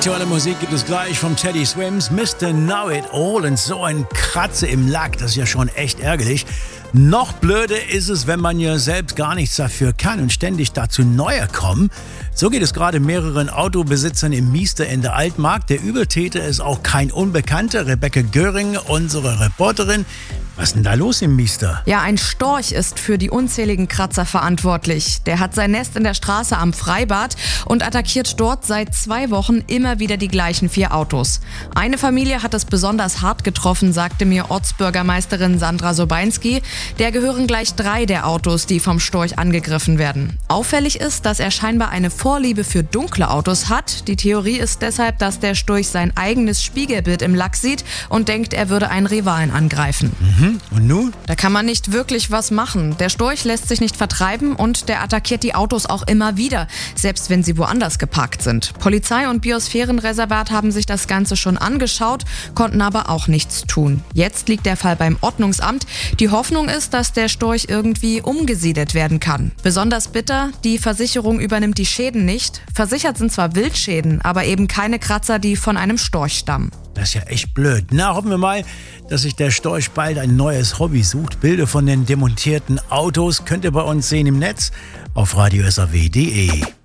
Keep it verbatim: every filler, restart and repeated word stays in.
Aktuelle Musik gibt es gleich vom Teddy Swims, Mister Know It All, und so ein Kratzer im Lack, das ist ja schon echt ärgerlich. Noch blöder ist es, wenn man ja selbst gar nichts dafür kann und ständig dazu neuer kommen. So geht es gerade mehreren Autobesitzern im Miester in der Altmark. Der Übeltäter ist auch kein Unbekannter. Rebecca Göring, unsere Reporterin. Was ist denn da los im Miester? Ja, ein Storch ist für die unzähligen Kratzer verantwortlich. Der hat sein Nest in der Straße am Freibad und attackiert dort seit zwei Wochen immer wieder die gleichen vier Autos. Eine Familie hat es besonders hart getroffen, sagte mir Ortsbürgermeisterin Sandra Sobeinski. Der gehören gleich drei der Autos, die vom Storch angegriffen werden. Auffällig ist, dass er scheinbar eine Vorliebe für dunkle Autos hat. Die Theorie ist deshalb, dass der Storch sein eigenes Spiegelbild im Lack sieht und denkt, er würde einen Rivalen angreifen. Mhm. Und nun? Da kann man nicht wirklich was machen. Der Storch lässt sich nicht vertreiben und der attackiert die Autos auch immer wieder, selbst wenn sie woanders geparkt sind. Polizei und Biosphärenreservat haben sich das Ganze schon angeschaut, konnten aber auch nichts tun. Jetzt liegt der Fall beim Ordnungsamt. Die Hoffnung ist, dass der Storch irgendwie umgesiedelt werden kann. Besonders bitter, die Versicherung übernimmt die Schäden nicht. Versichert sind zwar Wildschäden, aber eben keine Kratzer, die von einem Storch stammen. Das ist ja echt blöd. Na, hoffen wir mal, dass sich der Storch bald ein neues Hobby sucht. Bilder von den demontierten Autos könnt ihr bei uns sehen im Netz auf radio s a w punkt d e.